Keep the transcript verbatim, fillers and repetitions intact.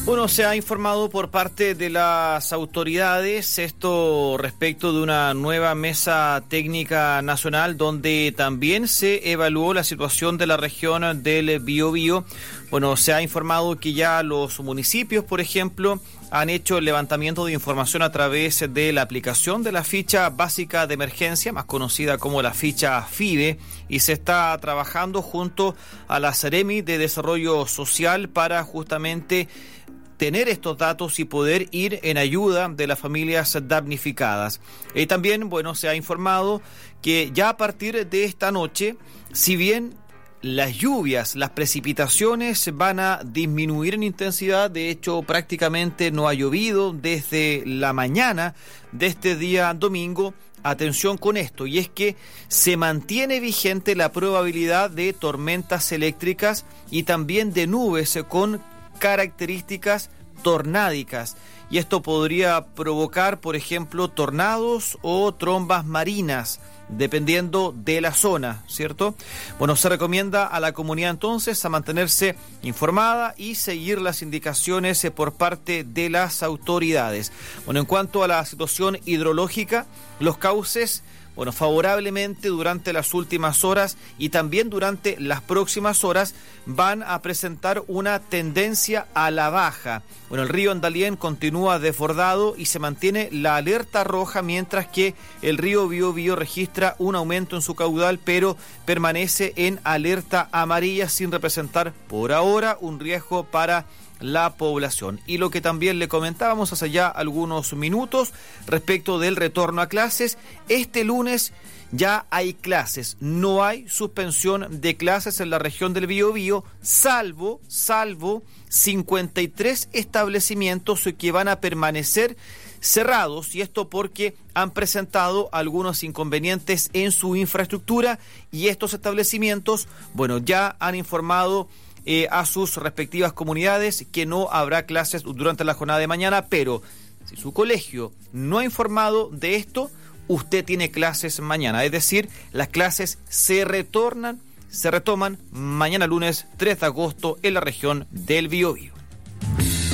Bueno, se ha informado por parte de las autoridades esto respecto de una nueva mesa técnica nacional donde también se evaluó la situación de la región del Biobío. Bueno, se ha informado que ya los municipios, por ejemplo, han hecho el levantamiento de información a través de la aplicación de la ficha básica de emergencia, más conocida como la ficha FIBE, y se está trabajando junto a la Seremi de Desarrollo Social para justamente tener estos datos y poder ir en ayuda de las familias damnificadas. Y también, bueno, se ha informado que ya a partir de esta noche, si bien las lluvias, las precipitaciones van a disminuir en intensidad, de hecho prácticamente no ha llovido desde la mañana de este día domingo. Atención con esto, y es que se mantiene vigente la probabilidad de tormentas eléctricas y también de nubes con características tornádicas, y esto podría provocar, por ejemplo, tornados o trombas marinas, dependiendo de la zona, ¿cierto? Bueno, se recomienda a la comunidad entonces a mantenerse informada y seguir las indicaciones por parte de las autoridades. Bueno, en cuanto a la situación hidrológica, los cauces, bueno, favorablemente durante las últimas horas y también durante las próximas horas van a presentar una tendencia a la baja. Bueno, el río Andalién continúa desbordado y se mantiene la alerta roja, mientras que el río Biobío registra un aumento en su caudal, pero permanece en alerta amarilla sin representar por ahora un riesgo para la población. Y lo que también le comentábamos hace ya algunos minutos respecto del retorno a clases, este lunes ya hay clases, no hay suspensión de clases en la región del Biobío, salvo, salvo cincuenta y tres establecimientos que van a permanecer cerrados, y esto porque han presentado algunos inconvenientes en su infraestructura, y estos establecimientos, bueno, ya han informado Eh, a sus respectivas comunidades que no habrá clases durante la jornada de mañana, pero si su colegio no ha informado de esto, usted tiene clases mañana, es decir, las clases se retornan, se retoman mañana lunes tres de agosto en la región del Biobío.